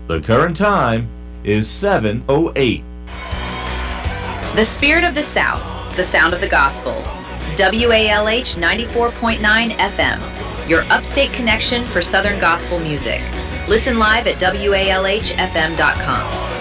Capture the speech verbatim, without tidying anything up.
The current time is seven oh eight. The Spirit of the South, the sound of the gospel. W A L H ninety-four point nine F M, your upstate connection for Southern gospel music. Listen live at W A L H F M dot com.